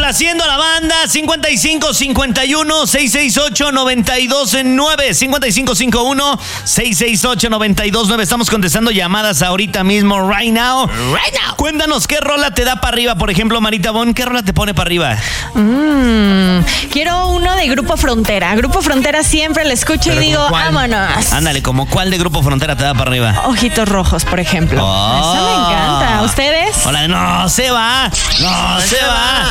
complaciendo a la banda. 5551-668-929. 5551-668-929. Estamos contestando llamadas ahorita mismo, right now. Cuéntanos, ¿qué rola te da para arriba? Por ejemplo, Marita Bon, ¿qué rola te pone para arriba? Quiero uno de Grupo Frontera. Grupo Frontera siempre lo escucho y digo, vámonos. Ándale, ¿como cuál de Grupo Frontera te da para arriba? Ojitos Rojos, por ejemplo. Oh. Eso me encanta. ¿Ustedes? Hola, no se va. No se va.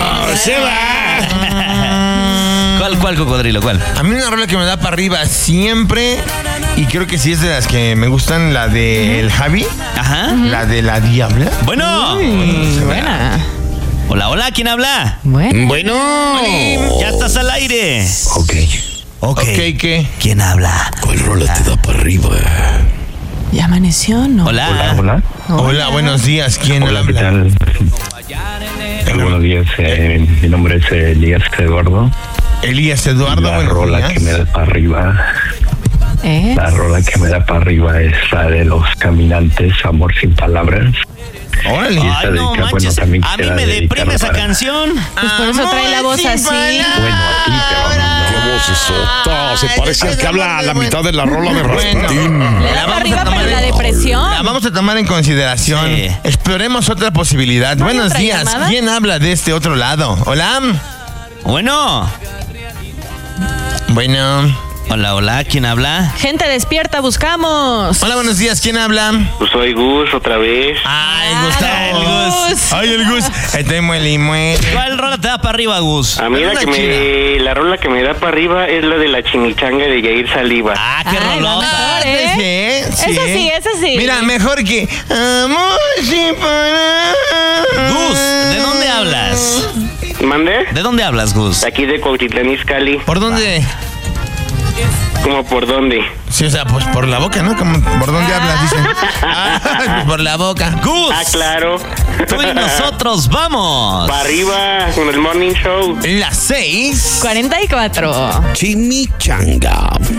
¿Cuál cocodrilo? ¿Cuál? A mí una rola que me da para arriba siempre, y creo que sí es de las que me gustan, la de El Javi. Ajá. La de La Diabla. Bueno. Buena. Hola, ¿quién habla? Bueno. Ya estás al aire. Ok. ¿Qué? ¿Quién habla? ¿Cuál rola te da para arriba? ¿Ya amaneció, no? Hola. Hola, buenos días. ¿Quién Hola, habla? ¿qué tal? Buenos días, mi nombre es Elías Eduardo. Elías Eduardo, La buenos rola días. que me da para arriba, ¿Eh? la rola que me da para arriba es la de Los Caminantes, Amor sin Palabras. Órale. Y esta Ay, no dedica- manches. también A mí quisiera me deprime dedicarla esa para- canción. Pues por eso trae la voz así. Bueno, a ti, pero ¿Qué voz es ota? Se parece al que habla a la mitad de la rola de Rasputín. Le da para arriba, pero la depresión. La vamos a tomar en consideración. Sí. Exploremos otra posibilidad. ¿No hay Buenos otra días. llamada? ¿Quién habla de este otro lado? Hola. Bueno. Bueno. Hola, ¿quién habla? Gente despierta, buscamos. Hola, buenos días. ¿Quién habla? Pues soy Gus otra vez. Ay, el Gustavo. Gus. Ay, el Gus. Este muele y muele. ¿Cuál rola te da para arriba, Gus? A mí Una la rola que me da para arriba es la de la chimichanga de Yair Saliva. Ah, qué Ay, rolota. mejor, ¿eh? Sí. Esa sí. Mira, mejor que Amor sin palabras. Gus, ¿de dónde hablas? ¿Mande? ¿De dónde hablas, Gus? Aquí de Cuautitlán Izcalli. ¿Por dónde? ¿Cómo por dónde? Sí, o sea, pues por la boca, ¿no? Como, ¿por dónde hablas? Dicen. Pues por la boca. Gus. Ah, claro. Tú y nosotros vamos. Para arriba con el Morning Show. Las 6. 44. Chimichanga.